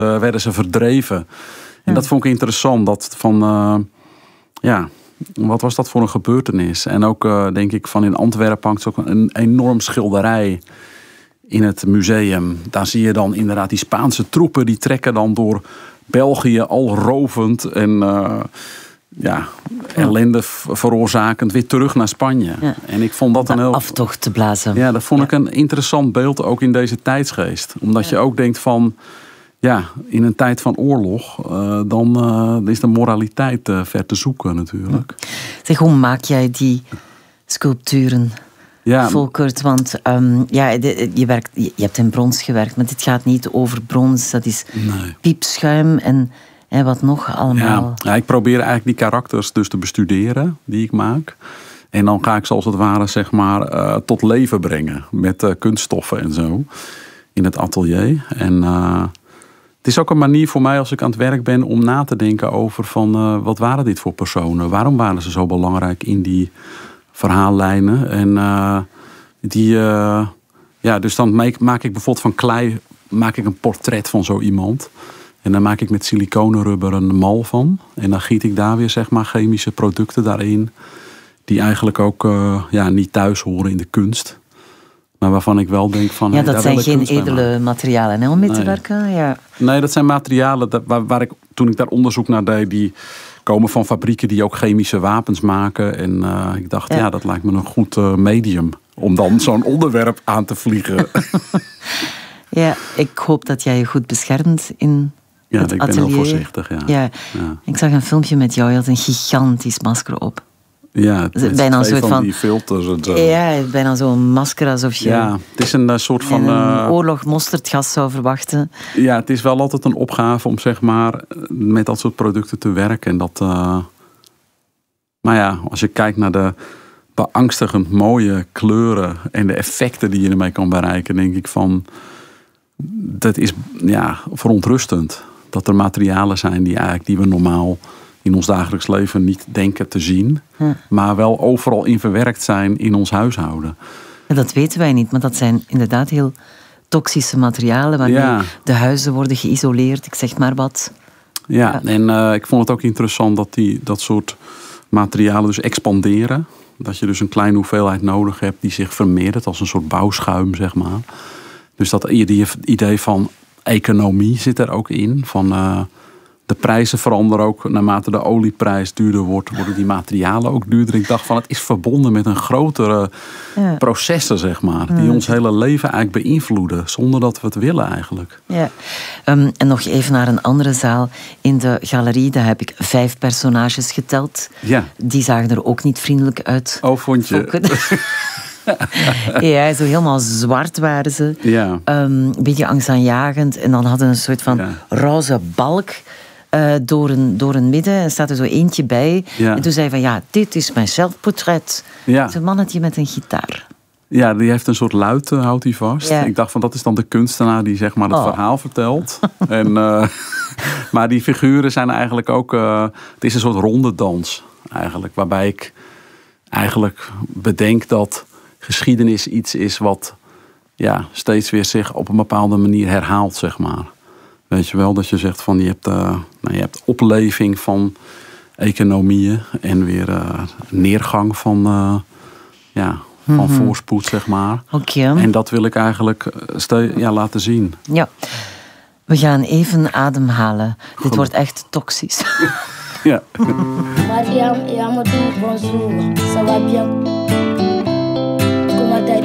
werden ze verdreven. En dat vond ik interessant. Dat van, wat was dat voor een gebeurtenis? En ook, denk ik, van in Antwerpen hangt ook een enorm schilderij in het museum. Daar zie je dan inderdaad die Spaanse troepen. Die trekken dan door België al rovend en ellende veroorzakend weer terug naar Spanje. Ja. En ik vond dat een heel aftocht te blazen. Ja, dat vond ik een interessant beeld ook in deze tijdsgeest. Omdat je ook denkt van, in een tijd van oorlog, dan is de moraliteit ver te zoeken natuurlijk. Zeg, hoe maak jij die sculpturen? Ja, Volkert, want je hebt in brons gewerkt, maar dit gaat niet over brons. Dat is piepschuim en wat nog allemaal. Ja, ik probeer eigenlijk die karakters dus te bestuderen die ik maak. En dan ga ik ze als het ware zeg maar tot leven brengen met kunststoffen en zo in het atelier. En het is ook een manier voor mij als ik aan het werk ben om na te denken over van wat waren dit voor personen? Waarom waren ze zo belangrijk in die verhaallijnen? En dus dan maak ik bijvoorbeeld van klei een portret van zo iemand. En dan maak ik met siliconenrubber een mal van. En dan giet ik daar weer zeg maar chemische producten daarin. Die eigenlijk ook niet thuis horen in de kunst. Maar waarvan ik wel denk van... dat zijn geen edele materialen om mee te werken? Ja. Nee, dat zijn materialen waar ik toen ik daar onderzoek naar deed... die komen van fabrieken die ook chemische wapens maken. En ik dacht, dat lijkt me een goed medium... om dan zo'n onderwerp aan te vliegen. Ja, ik hoop dat jij je goed beschermt in het atelier. Ben heel voorzichtig, ja. Ik zag een filmpje met jou, je had een gigantisch masker op. Ja, het is bijna een soort van die filters en zo. Ja, bijna zo'n masker alsof je... Ja, het is een soort van... een oorlog mosterdgas zou verwachten. Ja, het is wel altijd een opgave om zeg maar met dat soort producten te werken. En dat... Maar ja, als je kijkt naar de beangstigend mooie kleuren en de effecten die je ermee kan bereiken, denk ik van... Dat is verontrustend. Dat er materialen zijn die we normaal in ons dagelijks leven niet denken te zien. Maar wel overal in verwerkt zijn in ons huishouden. Ja, dat weten wij niet, maar dat zijn inderdaad heel toxische materialen waarmee de huizen worden geïsoleerd, ik zeg maar wat. Ja, en ik vond het ook interessant dat dat soort materialen dus expanderen. Dat je dus een kleine hoeveelheid nodig hebt die zich vermeerdert als een soort bouwschuim, zeg maar. Dus dat idee van economie zit er ook in. Van de prijzen veranderen ook naarmate de olieprijs duurder wordt, worden die materialen ook duurder. Ik dacht van het is verbonden met een grotere processen, zeg maar. Die ons hele leven eigenlijk beïnvloeden. Zonder dat we het willen eigenlijk. Ja. En nog even naar een andere zaal. In de galerie, daar heb ik 5 personages geteld. Ja. Die zagen er ook niet vriendelijk uit. Oh, vond je? Ja, zo helemaal zwart waren ze. Ja. Een beetje angstaanjagend. En dan hadden een soort van roze balk door een midden. En staat er zo eentje bij. Ja. En toen zei hij van, dit is mijn zelfportret. Ja. Het is een mannetje met een gitaar. Ja, die heeft een soort luid, houdt hij vast. Ja. Ik dacht van, dat is dan de kunstenaar die zeg maar het verhaal vertelt. En, maar die figuren zijn eigenlijk ook... het is een soort ronde dans eigenlijk. Waarbij ik eigenlijk bedenk dat geschiedenis iets is wat steeds weer zich op een bepaalde manier herhaalt, zeg maar. Weet je wel, dat je zegt van je hebt opleving van economieën en weer neergang van voorspoed, zeg maar. Okay. En dat wil ik eigenlijk laten zien. Ja. We gaan even ademhalen. Dit wordt echt toxisch. Ja. Mariam et Amadou, bonjour. Ça va bien?